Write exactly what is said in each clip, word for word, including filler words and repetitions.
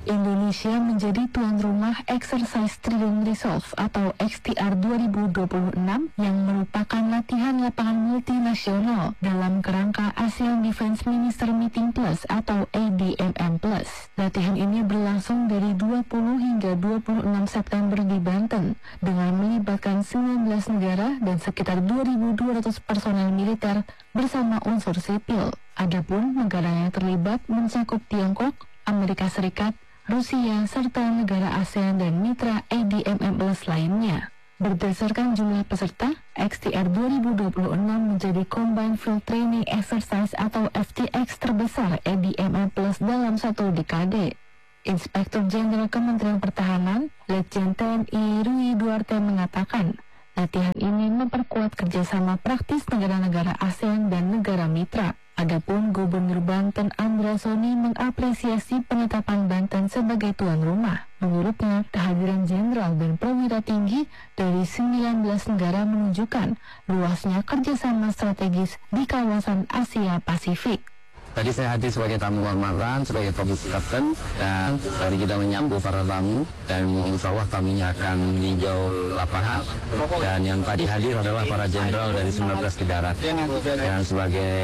Indonesia menjadi tuan rumah Exercise Trident Resolve atau X T R dua ribu dua puluh enam yang merupakan latihan lapangan multinasional dalam kerangka ASEAN Defense Minister Meeting Plus atau A D M M Plus. Latihan ini berlangsung dari dua puluh hingga dua puluh enam September di Banten dengan melibatkan sembilan belas negara dan sekitar dua ribu dua ratus personel militer bersama unsur sipil. Adapun negara yang terlibat mencakup Tiongkok, Amerika Serikat, Rusia, serta negara ASEAN dan mitra A D M M Plus lainnya. Berdasarkan jumlah peserta, X T R dua ribu dua puluh enam menjadi Combined Field Training Exercise atau F T X terbesar A D M M Plus dalam satu dekade. Inspektur Jenderal Kementerian Pertahanan, Letjen T N I Rui Duarte mengatakan, latihan ini memperkuat kerjasama praktis negara-negara ASEAN dan negara mitra. Adapun Gubernur Banten Andra Soni mengapresiasi penetapan Banten sebagai tuan rumah. Menurutnya, kehadiran jenderal dan perwira tinggi dari sembilan belas negara menunjukkan luasnya kerjasama strategis di kawasan Asia Pasifik. Tadi saya hadir sebagai tamu kehormatan, sebagai komisi kapten, dan tadi kita menyambut para tamu, dan insya Allah tamunya akan meninjau lapangan. Dan yang tadi hadir adalah para jenderal dari sembilan belas negara. Dan sebagai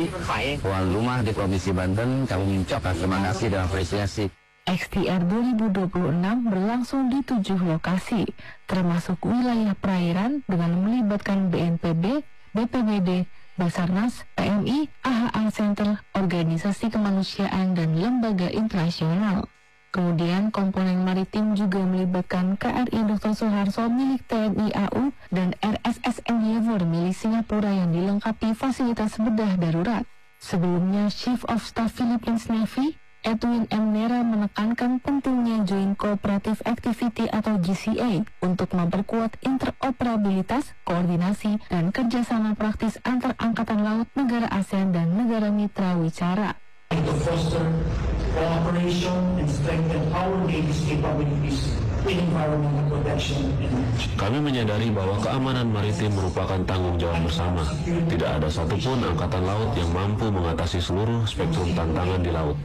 tuan rumah di Provinsi Banten, kami mengucapkan terima kasih dan apresiasi. X T R dua ribu dua puluh enam berlangsung di tujuh lokasi, termasuk wilayah perairan dengan melibatkan B N P B, B P B D, Basarnas, P M I, A H A Center, organisasi kemanusiaan, dan lembaga internasional. Kemudian komponen maritim juga melibatkan K R I Doktor Suharto milik T N I A U dan R S S Endeavour milik Singapura yang dilengkapi fasilitas bedah darurat. Sebelumnya, Chief of Staff Philippines Navy, Edwin M. Nera menekankan pentingnya Joint Cooperative Activity atau G C A untuk memperkuat interoperabilitas, koordinasi, dan kerjasama praktis antar angkatan laut negara ASEAN dan negara mitra wicara. To foster cooperation and strengthen our Navy's capabilities in environmental protection and management. Kami menyadari bahwa keamanan maritim merupakan tanggung jawab bersama. Tidak ada satupun angkatan laut yang mampu mengatasi seluruh spektrum tantangan di laut.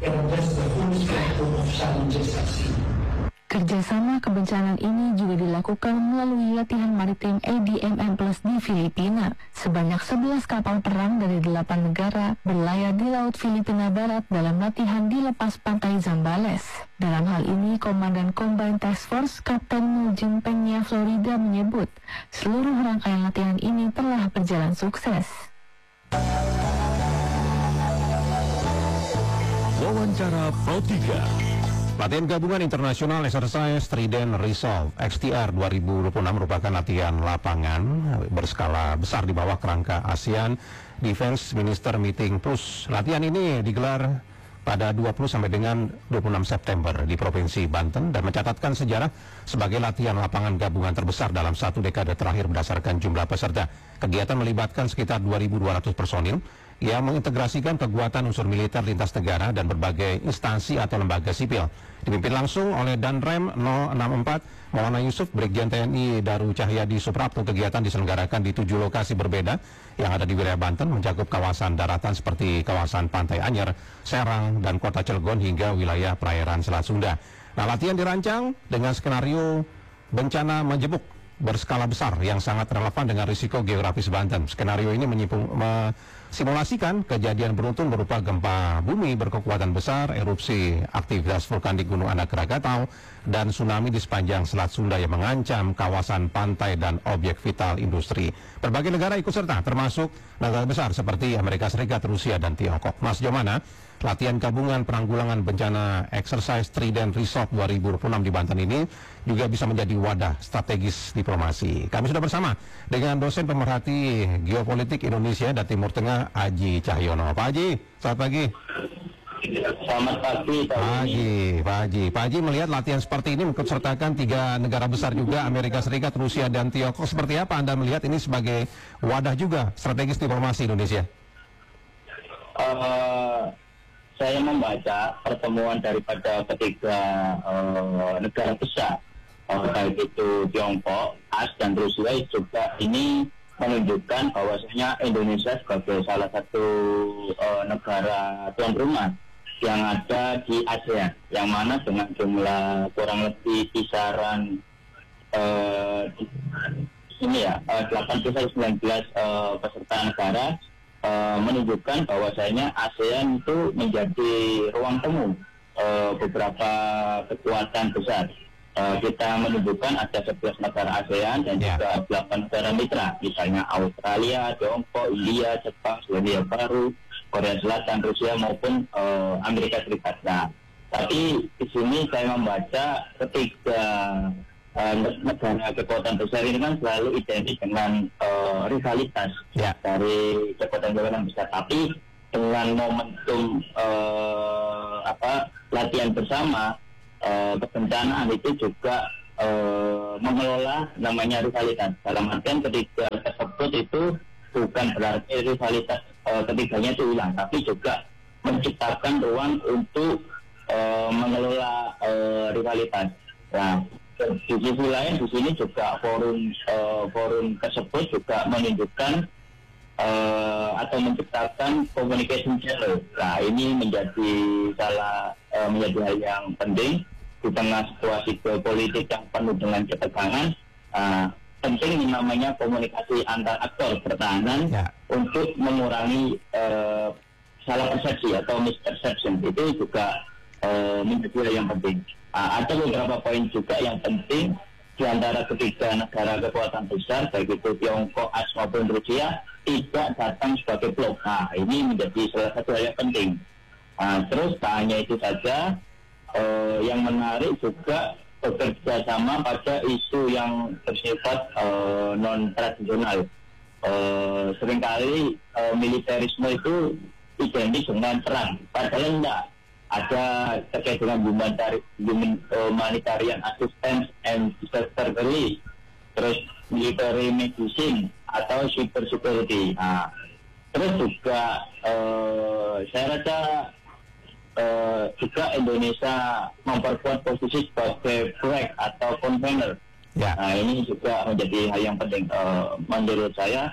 Kerjasama kebencanaan ini juga dilakukan melalui latihan maritim A D M M Plus di Filipina. Sebanyak sebelas kapal perang dari delapan negara berlayar di Laut Filipina Barat dalam latihan di lepas pantai Zambales. Dalam hal ini, Komandan Combined Task Force Kapten Muljin Peña Florida menyebut, seluruh rangkaian latihan ini telah berjalan sukses. Wawancara Pro tiga. Latihan gabungan internasional Exercise Trident Resolve X T R dua ribu dua puluh enam merupakan latihan lapangan berskala besar di bawah kerangka ASEAN Defense Minister Meeting Plus. Latihan ini digelar pada dua puluh sampai dengan dua puluh enam September di Provinsi Banten dan mencatatkan sejarah sebagai latihan lapangan gabungan terbesar dalam satu dekade terakhir berdasarkan jumlah peserta. Kegiatan melibatkan sekitar dua ribu dua ratus personil yang mengintegrasikan kekuatan unsur militer lintas negara dan berbagai instansi atau lembaga sipil. Dipimpin langsung oleh Danrem nol enam empat Maulana Yusuf, Brigjen T N I Daru Cahyadi Suprapto. Kegiatan diselenggarakan di tujuh lokasi berbeda yang ada di wilayah Banten, mencakup kawasan daratan seperti kawasan Pantai Anyer, Serang, dan Kota Cilegon hingga wilayah perairan Selat Sunda. Nah, latihan dirancang dengan skenario bencana menjebuk berskala besar yang sangat relevan dengan risiko geografis Banten. Skenario ini menyipung, mesimulasikan kejadian beruntun berupa gempa bumi berkekuatan besar, erupsi aktivitas vulkanik Gunung Anak Krakatau, dan tsunami di sepanjang Selat Sunda yang mengancam kawasan pantai dan objek vital industri. Berbagai negara ikut serta, termasuk negara besar seperti Amerika Serikat, Rusia, dan Tiongkok. Mas Jomana, latihan gabungan penanggulangan bencana Exercise Trident Resolve dua ribu dua puluh enam di Banten ini juga bisa menjadi wadah strategis diplomasi. Kami sudah bersama dengan dosen pemerhati geopolitik Indonesia dan Timur Tengah, Aji Cahyono. Pak Haji, selamat pagi. Selamat pagi, Pak Haji. Pak Haji, Pak Haji melihat latihan seperti ini mengikutsertakan tiga negara besar juga, Amerika Serikat, Rusia, dan Tiongkok. Seperti apa Anda melihat ini sebagai wadah juga strategis diplomasi Indonesia? Uh, saya membaca pertemuan daripada ketiga uh, negara besar, uh, baik itu Tiongkok, A S dan Rusia, juga ini menunjukkan bahwasanya Indonesia sebagai salah satu uh, negara tuan rumah yang ada di ASEAN, yang mana dengan jumlah kurang lebih kisaran uh, ini ya uh, delapan belas sembilan belas uh, peserta negara, uh, menunjukkan bahwasanya ASEAN itu menjadi ruang temu uh, beberapa kekuatan besar. Uh, kita menunjukkan ada sebelas negara ASEAN dan yeah. juga delapan negara mitra, misalnya Australia, Tiongkok, India, Jepang, Selandia Baru, Korea Selatan, Rusia maupun uh, Amerika Serikat. Nah, tapi di sini saya membaca ketiga uh, negara kekuatan besar ini kan selalu identik dengan uh, rivalitas yeah. dari kekuatan-kekuatan besar. Tapi dengan momentum uh, apa latihan bersama, uh, kebencanaan itu juga uh, mengelola namanya rivalitas. Dalam artian ketiga tersebut itu bukan berarti rivalitas uh, ketiganya itu hilang, tapi juga menciptakan ruang untuk uh, mengelola uh, rivalitas. Nah, di sisi lain di sini juga forum uh, forum tersebut juga menunjukkan uh, atau menciptakan communication channel. Nah, ini menjadi salah uh, menjadi hal yang penting di tengah situasi geopolitik yang penuh dengan ketegangan. Uh, penting namanya komunikasi antar aktor pertahanan ya. Untuk mengurangi uh, salah persepsi atau misperception. Itu juga uh, menjadi hal yang penting. Uh, ada beberapa poin juga yang penting di antara ketiga negara kekuatan besar, baik itu Tiongkok, A S maupun Rusia, tidak datang sebagai blok. Nah, ini menjadi salah satu hal yang penting. Uh, terus tak hanya itu saja, uh, yang menarik juga bekerja sama pada isu yang bersifat uh, non-tradisional. Uh, seringkali uh, militerisme itu identik dengan perang, padahal tidak. Ada terkait dengan humanitarian assistance and disaster relief, terus military medicine atau cyber security. Nah, terus juga uh, saya rasa Uh, juga Indonesia memperkuat posisi sebagai break atau convener. Ya. Nah, ini juga menjadi hal yang penting uh, menurut saya.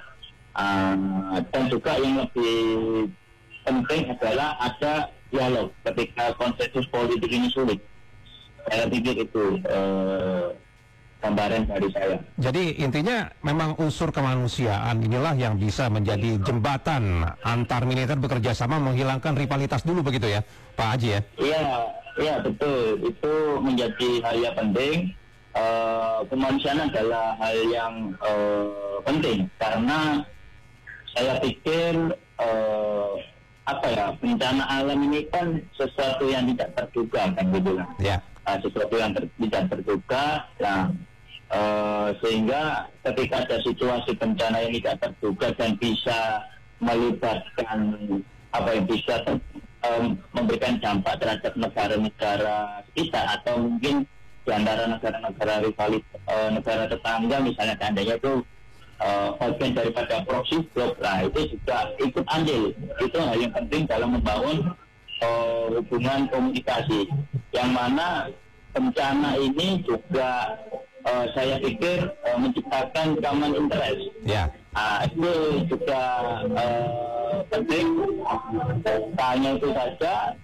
Uh, dan juga yang lebih penting adalah ada dialog ketika konsensus politik ini sulit. Saya pikir itu uh, gambaran dari saya. Jadi intinya memang unsur kemanusiaan inilah yang bisa menjadi jembatan antar militer bekerja sama menghilangkan rivalitas dulu, begitu ya Pak Haji ya? Iya, iya betul. Itu menjadi hal yang penting. Uh, kemanusiaan adalah hal yang uh, penting karena saya pikir uh, apa ya, bencana alam ini kan sesuatu yang tidak terduga kan gitu lah. Ya. Uh, sesuatu yang ter, tidak terduga. Nah, uh, sehingga ketika ada situasi bencana yang tidak terduga dan bisa melibatkan apa yang bisa ter, um, memberikan dampak terhadap negara-negara kita atau mungkin di antara negara-negara rivalis uh, negara tetangga misalnya seandainya itu uh, bagian daripada proxy group, lah itu juga ikut andil. Itu hal yang penting dalam membangun uh, hubungan komunikasi yang mana bencana ini juga uh, saya pikir uh, menciptakan common interest. Ya. Nah, itu juga uh, penting. Hanya itu saja,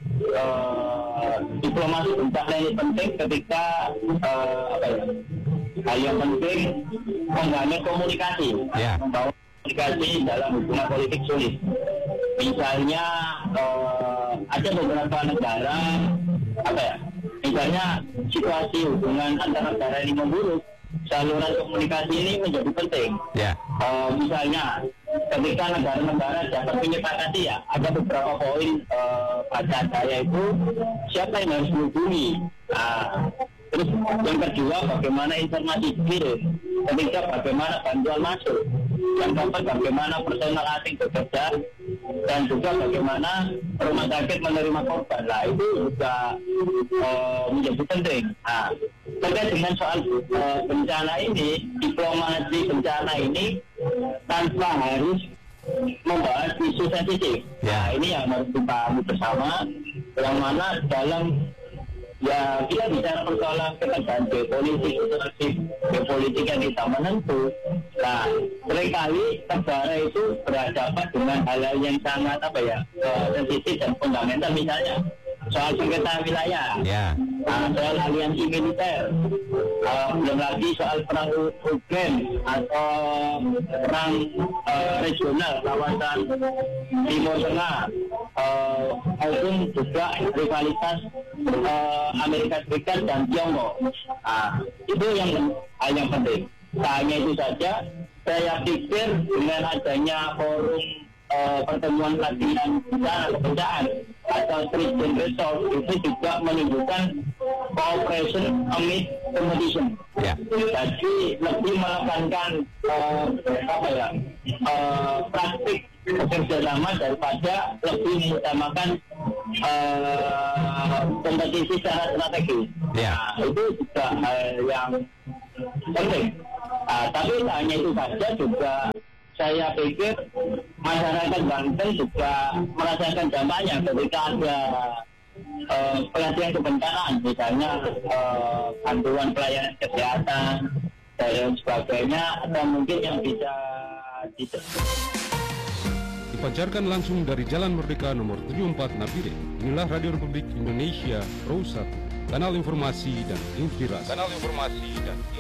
uh, diplomasi bencana ini penting ketika uh, apa ya, hal yang penting membangun komunikasi, yeah. membangun komunikasi dalam hubungan politik sulit. Misalnya uh, ada beberapa negara apa ya, misalnya situasi hubungan antara negara ini memburuk, saluran komunikasi ini menjadi penting. Yeah. Uh, misalnya ketika negara-negara dapat menyepakati ya, ada beberapa poin uh, bacaan saya itu siapa yang harus dihubungi. Nah, terus yang kedua bagaimana informasi dikirim, ketika bagaimana bantuan masuk, yang keempat bagaimana personal asing bekerja, dan juga bagaimana rumah sakit menerima korban. Nah, itu juga uh, menjadi penting. Nah, terkait dengan soal uh, bencana ini, diplomasi bencana ini tanpa harus membahas isu sensitif. Nah, ini yang harus kita pahami bersama, yang mana dalam ya kita bicara persoalan ketegangan geopolitik, situasi geopolitik yang tidak menentu. Nah, seringkali negara itu berhadapan dengan hal-hal yang sangat apa ya, uh, sensitif dan fundamental. Misalnya soal sengketa wilayah, Ya. uh, soal aliansi militer, uh, belum lagi soal perang Ukraina atau perang uh, regional kawasan Timur Tengah, uh, maupun juga rivalitas uh, Amerika Serikat dan Tiongkok. Uh, itu yang hal yang penting. Tak hanya itu saja, saya pikir dengan adanya forum Uh, pertemuan pelatihan dan pekerjaan atau Trident Resolve itu juga menunjukkan cooperation amid competition. Ya. Jadi lebih menekankan uh, apa ya uh, praktik bekerjasama daripada lebih mengutamakan uh, kompetisi secara strategis. Ya. Nah, itu juga hal yang penting. Uh, tapi tak hanya itu saja, juga saya pikir masyarakat Banten juga merasakan dampaknya ketika ada uh, pelatihan kebencanaan, misalnya uh, bantuan pelayanan kesehatan dan sebagainya, atau mungkin yang bisa dipancarkan langsung dari Jalan Merdeka nomor tujuh puluh empat Nabire. Inilah Radio Republik Indonesia Pro satu, kanal informasi dan inspirasi. Kanal informasi dan